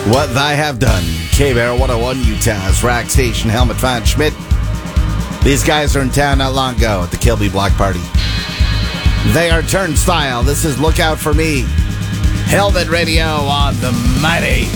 What Thy Have Done. K-Bear 101 Utah's Rack Station, Helmut Von Schmidt. These guys are in town not long ago at the Kilby Block Party. They are Turnstile. This is Look Out For Me. Helmet Radio on the mighty